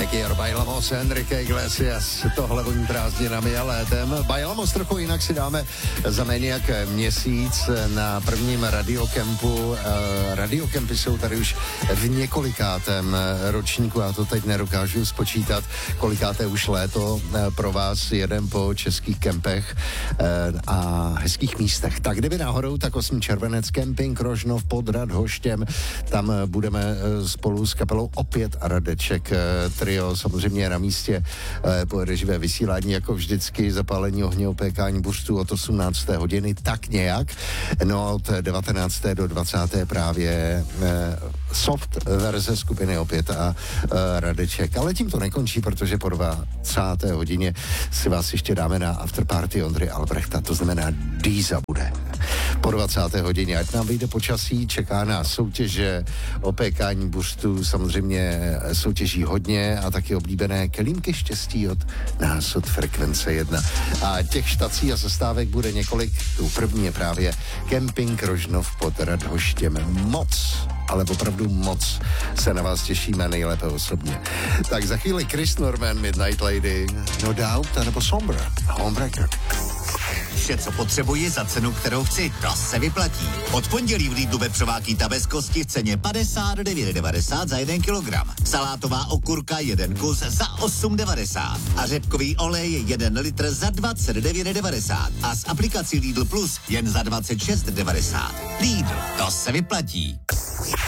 Tequila Bailamos, Enrique Iglesias, tohle voní prázdninami a létem. Bailamos trochu jinak si dáme za méně jak měsíc na prvním radiokempu. Radiokempy jsou tady už v několikátém ročníku, já to teď nedokážu spočítat, kolikáté už léto pro vás jedem po českých kempech a hezkých místech. Tak kdyby náhodou, tak 8. červenec, kemping Rožnov pod Radhoštěm, tam budeme spolu s kapelou Opět a Radeček trio, samozřejmě na místě pojede živé vysílání, jako vždycky, zapálení ohně, opékání buřtů od 18. hodiny, tak nějak. No od 19. do 20. právě soft verze skupiny Opět a Radeček. Ale tím to nekončí, protože po 20. hodině si vás ještě dáme na afterparty Ondry Albrechta, to znamená Dýza bude. Po 20. hodině, ať nám vyjde počasí, čeká nás soutěže, opékání buřtů, samozřejmě soutěží hodně a taky oblíbené kelímky štěstí od nás, od Frekvence 1. A těch štací a zastávek bude několik. Tu první je právě kemping Rožnov pod Radhoštěm. Moc, ale opravdu moc se na vás těšíme, nejlépe osobně. Tak za chvíli Chris Norman, Midnight Lady, No Doubt, nebo Sombra, Homebreaker. Vše, co potřebuji za cenu, kterou chci, to se vyplatí. Od pondělí v Lidlu vepřová kýta bez kosti v ceně 59,90 za 1 kilogram. Salátová okurka 1 kus za 8,90. A řepkový olej 1 litr za 29,90. A s aplikací Lidl Plus jen za 26,90. Lidl, to se vyplatí.